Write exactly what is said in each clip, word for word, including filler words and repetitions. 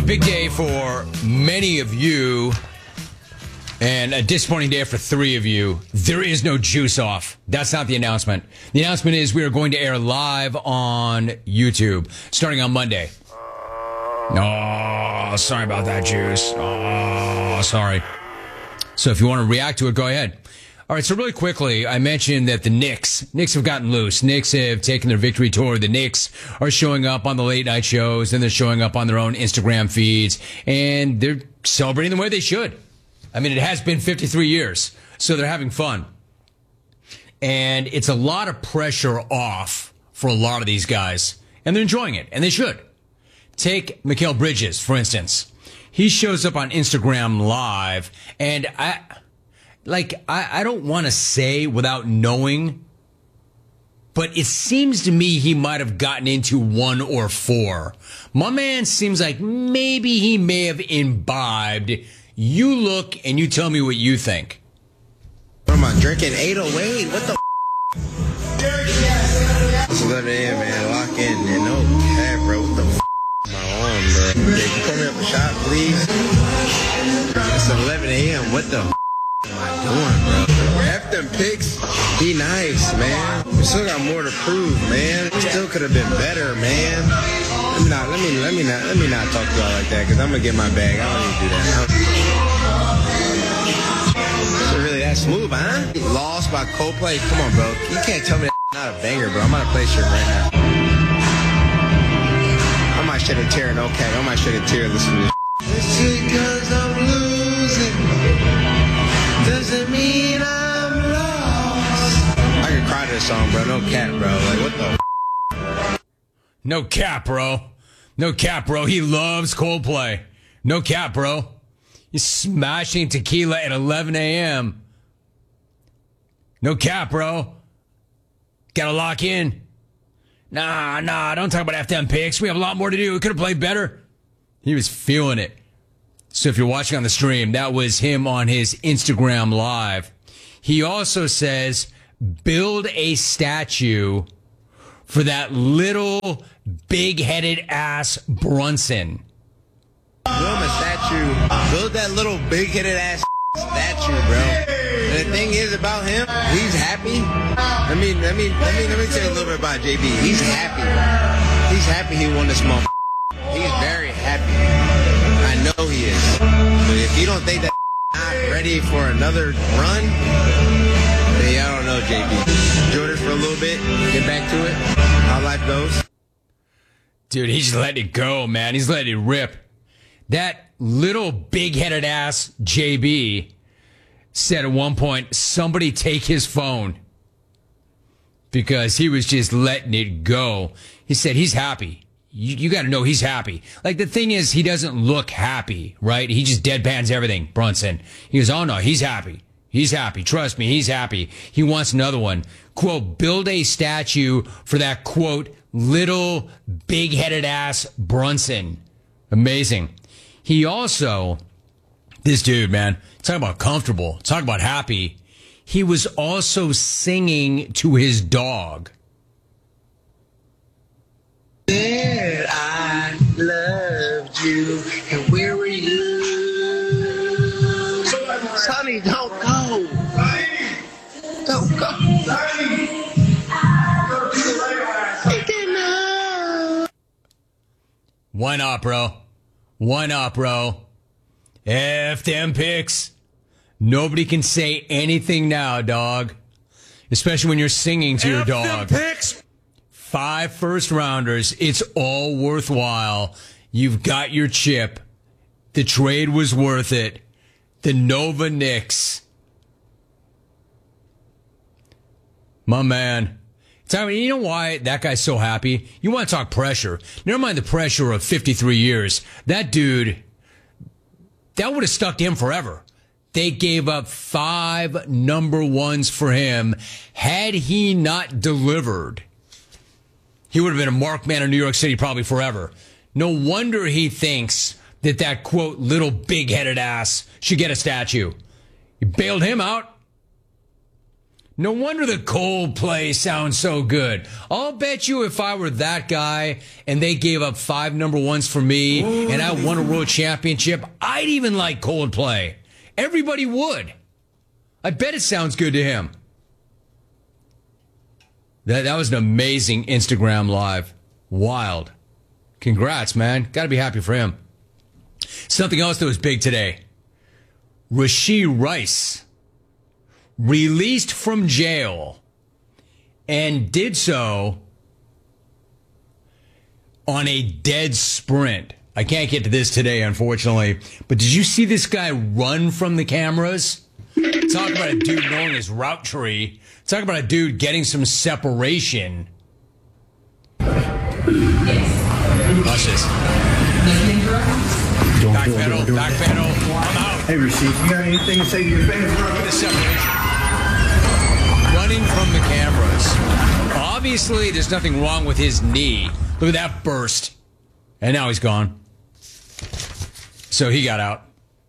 big day for many of you and a disappointing day for three of you. There is no juice off. That's not the announcement. The announcement is we are going to air live on YouTube starting on Monday. Oh, sorry about that, Juice. Oh, sorry. So if you want to react to it, go ahead. All right, so really quickly, I mentioned that the Knicks, Knicks have gotten loose. Knicks have taken their victory tour. The Knicks are showing up on the late night shows, and they're showing up on their own Instagram feeds, and they're celebrating the way they should. I mean, it has been fifty-three years, so they're having fun. And it's a lot of pressure off for a lot of these guys, and they're enjoying it, and they should. Take Mikal Bridges, for instance. He shows up on Instagram Live, and I... Like, I, I don't want to say without knowing, but it seems to me he might have gotten into one or four. My man seems like maybe he may have imbibed. You look and you tell me what you think. What am I drinking? eight oh eight? What the f***? Just let it in, man. Lock in. And no cap, bro. What the f***? My arm, bro. Yeah, you pour me up a shot, please? It's eleven a.m. What the f***? What am I doing, bro? F them picks. Be nice, man. We still got more to prove, man. We still could have been better, man. Let me not, let me, let me not, let me not talk to y'all like that, because I'm gonna get my bag. I don't need to do that. So really that smooth, huh? Lost by Coldplay. Come on, bro. You can't tell me that's not a banger, bro. I'm gonna play shit right now. I might shed a tear, no cap. I might shed a tear listening to this. It's because I'm losing. Doesn't mean I'm lost. I can cry to this song, bro. No cap, bro. Like, what the f***? No cap, bro. No cap, bro. He loves Coldplay. No cap, bro. He's smashing tequila at eleven a.m. No cap, bro. Gotta lock in. Nah, nah, don't talk about F them picks. We have a lot more to do. We could have played better. He was feeling it. So if you're watching on the stream, that was him on his Instagram Live. He also says, build a statue for that little big-headed ass Brunson. Build him a statue. Build that little big-headed ass statue, bro. And the thing is about him, he's happy. I mean, let me, let me, let me tell you a little bit about J B. He's happy. He's happy he won this month. He's very happy. I know he is. But if you don't think that not ready for another run, then I don't know, J B. Enjoy this for a little bit, get back to it, how life goes. Dude, he's letting it go, man. He's letting it rip. That little big-headed ass J B said at one point, somebody take his phone. Because he was just letting it go. He said he's happy. You, you got to know he's happy. Like, the thing is, he doesn't look happy, right? He just deadpans everything, Brunson. He goes, oh, no, he's happy. He's happy. Trust me, he's happy. He wants another one. Quote, build a statue for that, quote, little big-headed ass Brunson. Amazing. He also, this dude, man, talk about comfortable, talk about happy. He was also singing to his dog. Said I loved you, and where were you? Sonny, don't go. Don't go. Why not, bro? Why not, bro? F them picks. Nobody can say anything now, dog. Especially when you're singing to your dog. F them picks. Five first rounders. It's all worthwhile. You've got your chip. The trade was worth it. The Nova Knicks. My man. Tell me, you know why that guy's so happy? You want to talk pressure. Never mind the pressure of fifty-three years. That dude, that would have stuck to him forever. They gave up five number ones for him. Had he not delivered, he would have been a marked man in New York City probably forever. No wonder he thinks that that, quote, little big-headed ass should get a statue. You bailed him out. No wonder the Coldplay sounds so good. I'll bet you if I were that guy and they gave up five number ones for me Ooh. and I won a world championship, I'd even like Coldplay. Everybody would. I bet it sounds good to him. That, that was an amazing Instagram live. Wild. Congrats, man. Got to be happy for him. Something else that was big today. Rashee Rice released from jail and did so on a dead sprint. I can't get to this today, unfortunately. But did you see this guy run from the cameras? Talk about a dude knowing his route tree. Talk about a dude getting some separation. Watch this. Back pedal, back pedal. I'm out. Hey, Rashee, you got anything to say to your fans? Look at the separation. Running from the cameras. Obviously, there's nothing wrong with his knee. Look at that burst. And now he's gone. So he got out.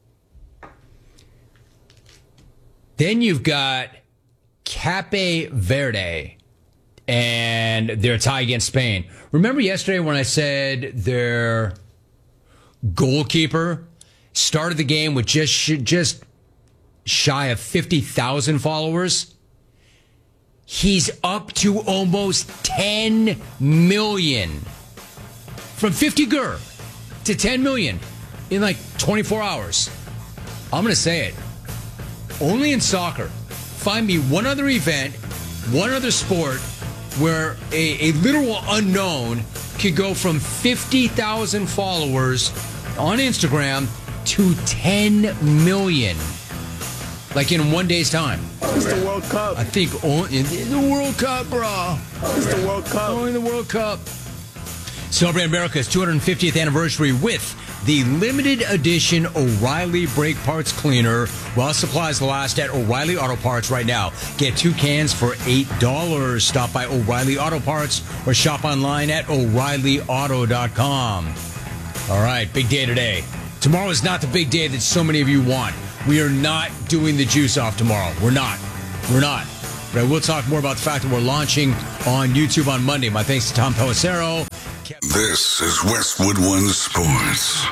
Then you've got Cape Verde and their tie against Spain. Remember yesterday when I said their goalkeeper started the game with just just shy of fifty thousand followers? He's up to almost ten million. From fifty gur to ten million in like twenty-four hours. I'm going to say it. Only in soccer. Find me one other event, one other sport where a, a literal unknown could go from fifty thousand followers on Instagram to ten million. Like in one day's time. It's the World Cup. I think only in the World Cup, bro. It's the World Cup. Only in the World Cup. Celebrate America's two hundred fiftieth anniversary with the limited edition O'Reilly Brake Parts Cleaner while supplies last at O'Reilly Auto Parts right now. Get two cans for eight dollars. Stop by O'Reilly Auto Parts or shop online at O'Reilly Auto dot com. All right, big day today. Tomorrow is not the big day that so many of you want. We are not doing the juice off tomorrow. We're not. We're not. But I will talk more about the fact that we're launching on YouTube on Monday. My thanks to Tom Pelissero. This is Westwood One Sports.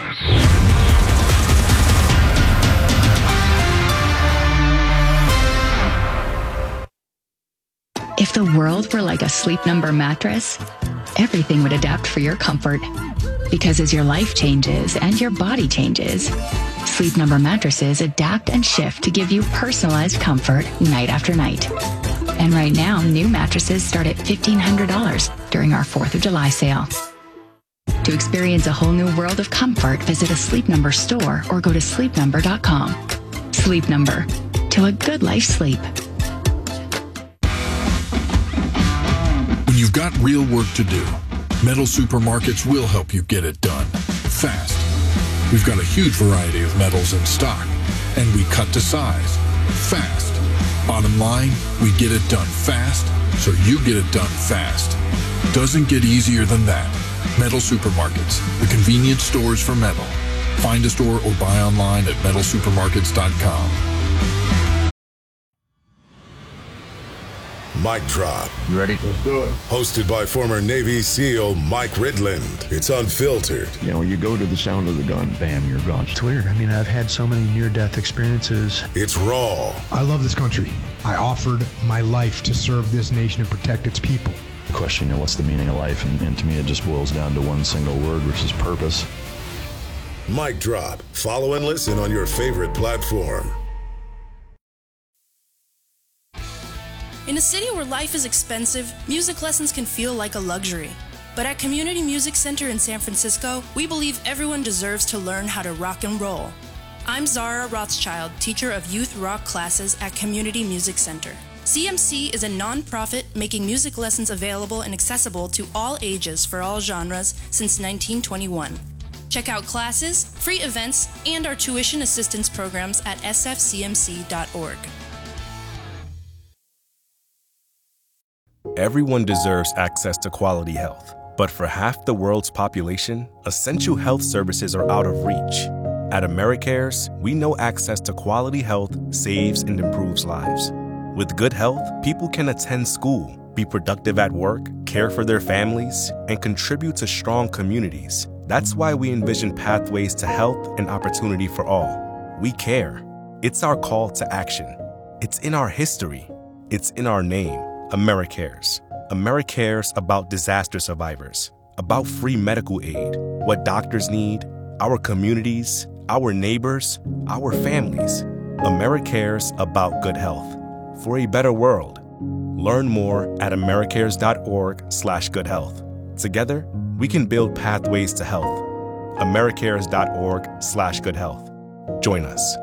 If the world were like a Sleep Number mattress, everything would adapt for your comfort. Because as your life changes and your body changes, Sleep Number mattresses adapt and shift to give you personalized comfort night after night. And right now, new mattresses start at fifteen hundred dollars during our fourth of July sale. To experience a whole new world of comfort, visit a Sleep Number store or go to sleep number dot com. Sleep Number. To a good life sleep. When you've got real work to do, Metal Supermarkets will help you get it done fast. We've got a huge variety of metals in stock, and we cut to size fast. Bottom line, we get it done fast, so you get it done fast. Doesn't get easier than that. Metal Supermarkets, the convenience stores for metal. Find a store or buy online at metal supermarkets dot com. Mic Drop. You ready? Let's do it. Hosted by former Navy SEAL Mike Ridland. It's unfiltered. You know, you go to the sound of the gun, bam, you're gone. It's weird. I mean, I've had so many near-death experiences. It's raw. I love this country. I offered my life to serve this nation and protect its people. The question, you know, what's the meaning of life? And, and to me, it just boils down to one single word, which is purpose. Mic Drop. Follow and listen on your favorite platform. In a city where life is expensive, music lessons can feel like a luxury. But at Community Music Center in San Francisco, we believe everyone deserves to learn how to rock and roll. I'm Zara Rothschild, teacher of youth rock classes at Community Music Center. C M C is a non-profit making music lessons available and accessible to all ages for all genres since nineteen twenty-one. Check out classes, free events, and our tuition assistance programs at s f c m c dot org. Everyone deserves access to quality health, but for half the world's population, essential health services are out of reach. At AmeriCares, we know access to quality health saves and improves lives. With good health, people can attend school, be productive at work, care for their families, and contribute to strong communities. That's why we envision pathways to health and opportunity for all. We care. It's our call to action. It's in our history. It's in our name, AmeriCares. AmeriCares about disaster survivors, about free medical aid, what doctors need, our communities, our neighbors, our families. AmeriCares about good health. For a better world. Learn more at americares.org slash good health. Together, we can build pathways to health. americares.org slash good health. Join us.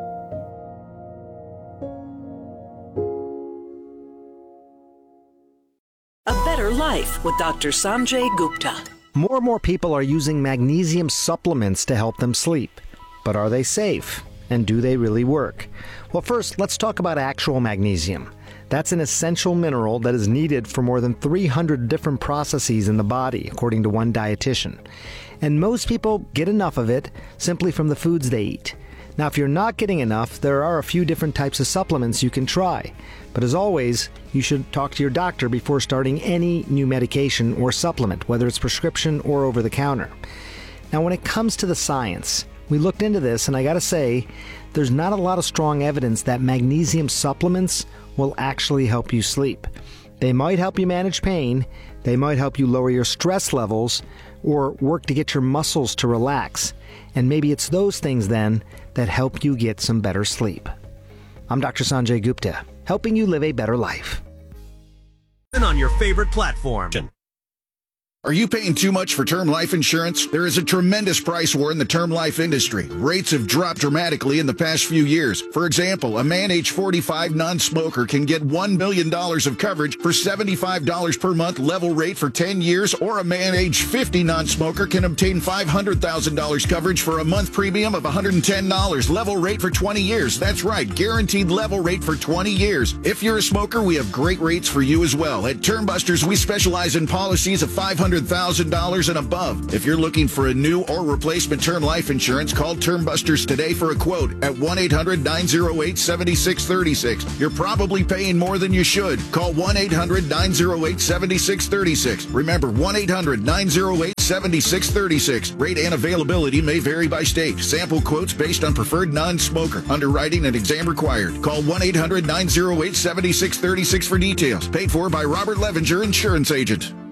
A Better Life with Doctor Sanjay Gupta. More and more people are using magnesium supplements to help them sleep. But are they safe? And do they really work? Well, first, let's talk about actual magnesium. That's an essential mineral that is needed for more than three hundred different processes in the body, according to one dietitian. And most people get enough of it simply from the foods they eat. Now, if you're not getting enough, there are a few different types of supplements you can try. But as always, you should talk to your doctor before starting any new medication or supplement, whether it's prescription or over the counter. Now, when it comes to the science, we looked into this, and I gotta say, there's not a lot of strong evidence that magnesium supplements will actually help you sleep. They might help you manage pain, they might help you lower your stress levels, or work to get your muscles to relax. And maybe it's those things then that help you get some better sleep. I'm Doctor Sanjay Gupta, helping you live a better life. And on your favorite platform. Are you paying too much for term life insurance? There is a tremendous price war in the term life industry. Rates have dropped dramatically in the past few years. For example, a man age forty-five non-smoker can get one million dollars of coverage for seventy-five dollars per month level rate for ten years, or a man age fifty non-smoker can obtain five hundred thousand dollars coverage for a month premium of one hundred ten dollars level rate for twenty years. That's right, guaranteed level rate for twenty years. If you're a smoker, we have great rates for you as well. At Term Busters, we specialize in policies of five hundred thousand dollars and above. If you're looking for a new or replacement term life insurance, call Term Busters today for a quote at one eight hundred nine oh eight seven six three six. You're probably paying more than you should. Call one eight hundred nine oh eight seven six three six. Remember, one eight hundred nine oh eight seven six three six. Rate and availability may vary by state. Sample quotes based on preferred non-smoker. Underwriting and exam required. Call one eight hundred nine oh eight seven six three six for details. Paid for by Robert Levinger, Insurance Agent.